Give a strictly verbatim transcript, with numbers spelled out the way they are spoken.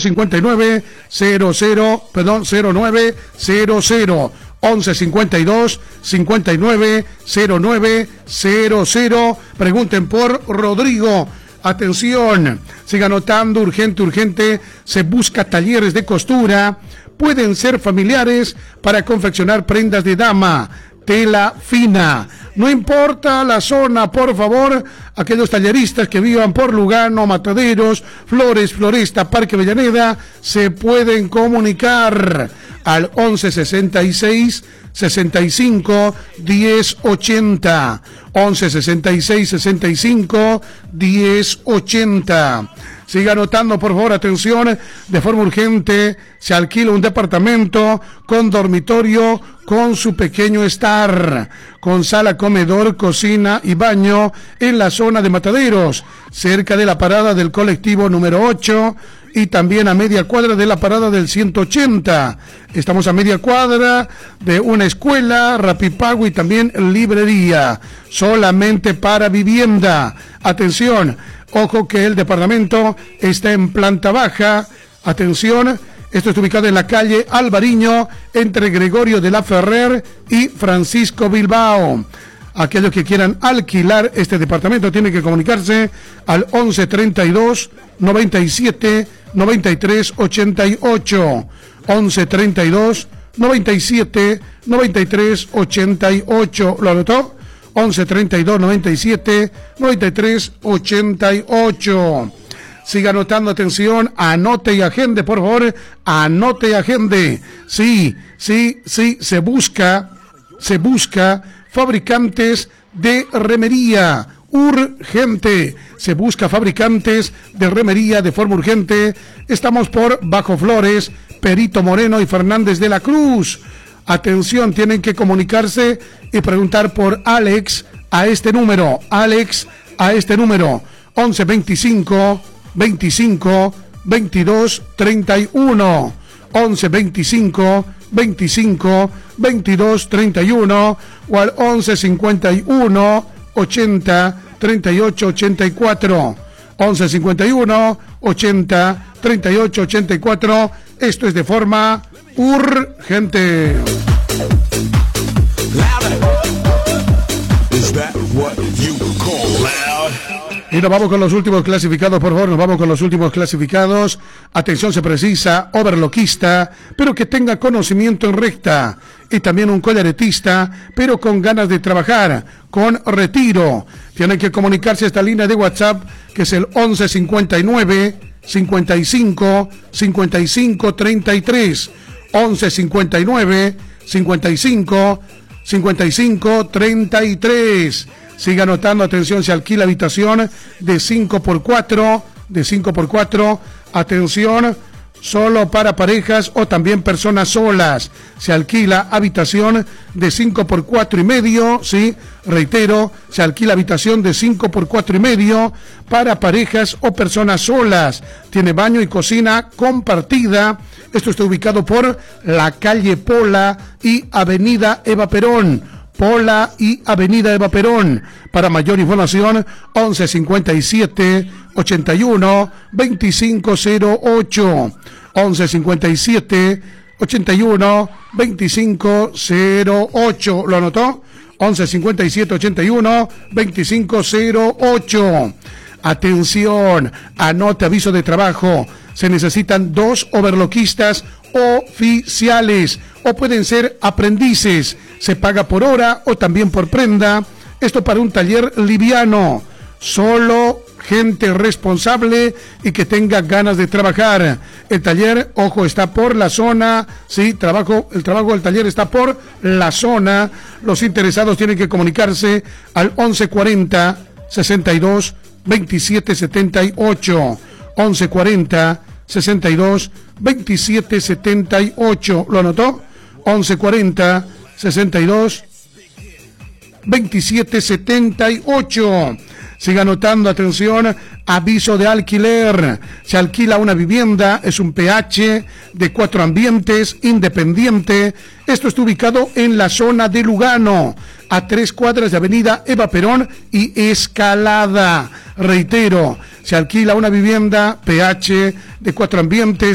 cincuenta y nueve cero cero, perdón, cero nueve cero cero. once cincuenta y dos cincuenta y nueve cero nueve cero cero. Pregunten por Rodrigo. Atención, siga anotando, urgente, urgente. Se busca talleres de costura. Pueden ser familiares para confeccionar prendas de dama, tela fina. No importa la zona, por favor, aquellos talleristas que vivan por Lugano, Mataderos, Flores, Floresta, Parque Avellaneda, se pueden comunicar al once sesenta y seis sesenta y cinco diez ochenta. once sesenta y seis sesenta y cinco diez ochenta. Siga anotando, por favor, atención, de forma urgente, se alquila un departamento con dormitorio, con su pequeño estar, con sala, comedor, cocina y baño en la zona de Mataderos, cerca de la parada del colectivo número ocho y también a media cuadra de la parada del ciento ochenta. Estamos a media cuadra de una escuela, Rapipago y también librería, solamente para vivienda. Atención, ojo que el departamento está en planta baja. Atención, esto está ubicado en la calle Alvariño, entre Gregorio de la Ferrer y Francisco Bilbao. Aquellos que quieran alquilar este departamento tienen que comunicarse al once treinta y dos noventa y siete noventa y tres ochenta y ocho. once treinta y dos noventa y siete noventa y tres ochenta y ocho. ¿Lo anotó? once treinta y dos noventa y siete noventa y tres ochenta y ocho. Siga anotando, atención, anote y agende, por favor, anote y agende. Sí, sí, sí, se busca, se busca fabricantes de remería, urgente, se busca fabricantes de remería de forma urgente. Estamos por Bajo Flores, Perito Moreno y Fernández de la Cruz. Atención, tienen que comunicarse y preguntar por Alex a este número, Alex a este número, once veinticinco veinticinco veintidós treinta y uno, once veinticinco veinticinco veintidós treinta y uno o al once cincuenta y uno ochenta treinta y ocho ochenta y cuatro, once cincuenta y uno ochenta treinta y ocho ochenta y cuatro. Esto es de forma urgente. Y nos vamos con los últimos clasificados, por favor, nos vamos con los últimos clasificados. Atención, se precisa overloquista, pero que tenga conocimiento en recta. Y también un collaretista, pero con ganas de trabajar, con retiro. Tienen que comunicarse a esta línea de WhatsApp, que es el once cincuenta y nueve cincuenta y cinco cincuenta y cinco treinta y tres. once cincuenta y nueve cincuenta y cinco cincuenta y cinco treinta y tres. Siga anotando, atención, se alquila habitación de cinco por cuatro, de cinco por cuatro, atención, solo para parejas o también personas solas. Se alquila habitación de cinco por cuatro y medio, sí, reitero, se alquila habitación de cinco por cuatro y medio para parejas o personas solas. Tiene baño y cocina compartida. Esto está ubicado por la calle Pola y avenida Eva Perón. Pola y avenida Eva Perón. Para mayor información, once cincuenta y siete ochenta y uno veinticinco cero ocho. once cincuenta y siete ochenta y uno veinticinco cero ocho. ¿Lo anotó? once cincuenta y siete ochenta y uno veinticinco cero ocho. Atención, anote aviso de trabajo. Se necesitan dos overloquistas oficiales o pueden ser aprendices. Se paga por hora o también por prenda. Esto para un taller liviano. Solo gente responsable y que tenga ganas de trabajar. El taller, ojo, está por la zona. Sí, trabajo, el trabajo del taller está por la zona. Los interesados tienen que comunicarse al once cuarenta sesenta y dos veintisiete setenta y ocho. once cuarenta sesenta y dos veintisiete setenta y ocho. ¿Lo anotó? once cuarenta sesenta y dos veintisiete setenta y ocho. Siga anotando, atención, aviso de alquiler. Se alquila una vivienda, es un P H de cuatro ambientes, independiente. Esto está ubicado en la zona de Lugano, a tres cuadras de avenida Eva Perón y Escalada. Reitero, se alquila una vivienda P H de cuatro ambientes,